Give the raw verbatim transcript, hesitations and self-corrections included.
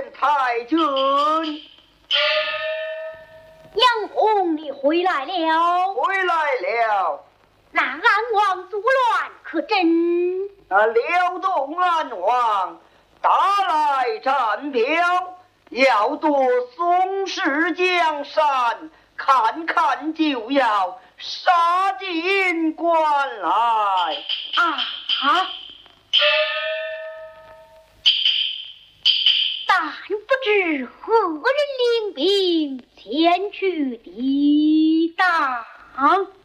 见太君。 杨红，你回来了。 回来了。 那安王作乱可真？ 那辽东安王打来战票，要夺宋氏江山，看看就要杀进关来。 啊啊！但不知何人领兵前去抵挡。